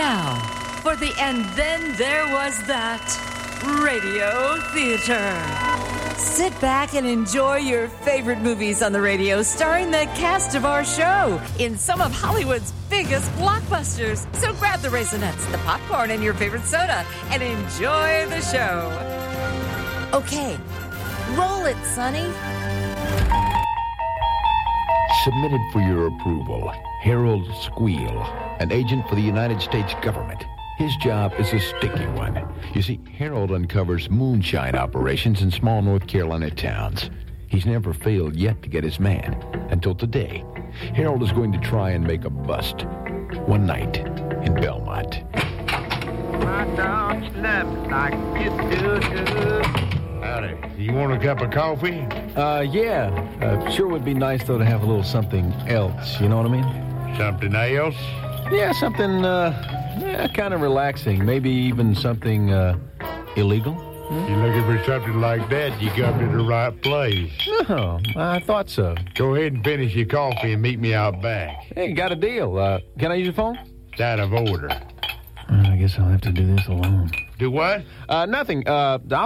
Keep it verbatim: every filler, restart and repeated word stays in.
Now, for the And Then There Was That Radio Theater. Sit back and enjoy your favorite movies on the radio starring the cast of our show in some of Hollywood's biggest blockbusters. So grab the Raisinets, the popcorn, and your favorite soda and enjoy the show. Okay, roll it, Sonny. Submitted for your approval, Harold Squeal, an agent for the United States government. His job is a sticky one. You see, Harold uncovers moonshine operations in small North Carolina towns. He's never failed yet to get his man, until today. Harold is going to try and make a bust. One night in Belmont. My dog slept like you do, do. Howdy. You want a cup of coffee? Uh, yeah. Uh, sure would be nice, though, to have a little something else. You know what I mean? Something else? Yeah, something, uh, yeah, kind of relaxing. Maybe even something, uh, illegal. Hmm? You looking for something like that, you come to the right place. No, I thought so. Go ahead and finish your coffee and meet me out back. Hey, got a deal. Uh, can I use your phone? It's out of order. I guess I'll have to do this alone. Do what? Uh, nothing. Uh, I'll